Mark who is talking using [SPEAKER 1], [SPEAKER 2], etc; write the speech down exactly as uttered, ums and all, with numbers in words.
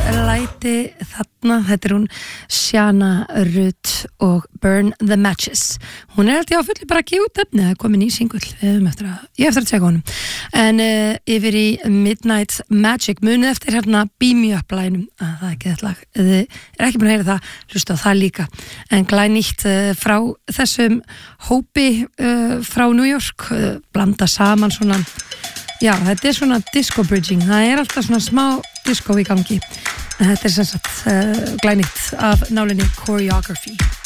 [SPEAKER 1] læti þarna, þetta er hún Shana Ruth og Burn the Matches. Hún er alltaf á fulli bara að gefa út efni, það er komin í singull, eftir að, ég eftir að tjekka honum. En uh, yfir í Midnight Magic, munið eftir hérna Beam Me Up lænum, að það er ekki þetta lag, þið er ekki búin að heyra það, hlusta á það líka. En glænýtt uh, frá þessum hópi uh, frá New York, uh, blanda saman svona. Já, þetta er svona disco bridging, það er alltaf svona smá disco í gangi. Þetta er sem sagt uh, glænýtt af nálinni Choreography.